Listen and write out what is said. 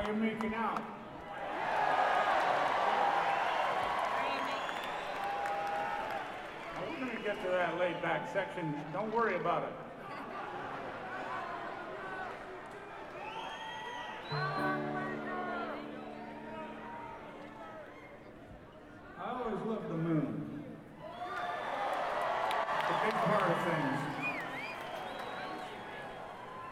are you making out? Now, we're going to get to that laid-back section. Don't worry about it. I always loved the moon. It's a big part of things.